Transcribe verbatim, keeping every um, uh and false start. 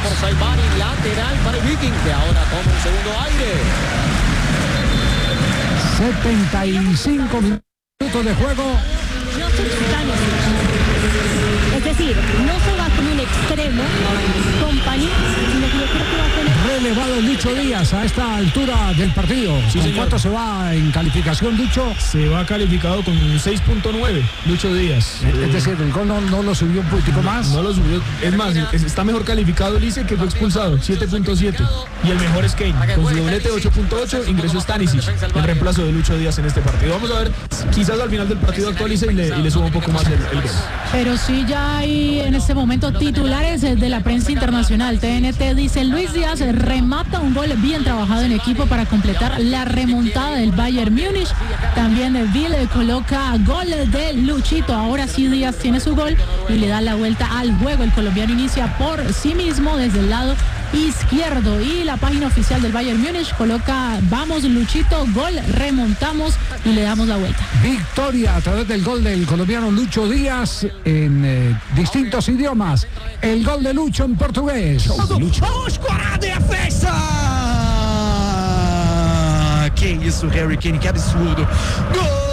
por Saibari, lateral para el Viking, que ahora toma un segundo aire. setenta y cinco minutos de juego. No se Stanisic. Es decir, no se va con un extremo, Company, sino que yo creo que va con el... Relevado Lucho Díaz a esta altura del partido. Sí, ¿Con señor. cuánto se va en calificación, Lucho? Se va calificado con un seis punto nueve, Lucho Díaz. Es, es decir, el gol no, no lo subió un poquitico más. No lo subió. Es más, es- está mejor calificado Lice, que fue expulsado, siete punto siete. Y el mejor es Kane, con su doblete ocho punto ocho, ingresó Stanisic, en reemplazo de Lucho Díaz en este partido. Vamos a ver, quizás al final del partido actualice y le, y le suba un poco más el, el gol. Pero sí ya hay en este momento titulares de la prensa internacional. T N T dice: Luis Díaz remata un gol bien trabajado en equipo para completar la remontada del Bayern Múnich. También el Bill coloca gol de Luchito. Ahora sí Díaz tiene su gol y le da la vuelta al juego. El colombiano inicia por sí mismo desde el lado izquierdo, y la página oficial del Bayern Múnich coloca: vamos Luchito, gol, remontamos y le damos la vuelta. Victoria a través del gol del colombiano Lucho Díaz en eh, distintos idiomas. El gol de Lucho en portugués. Lucho. Vamos com a defesa! Que isso, Harry Kane, que absurdo! Gol!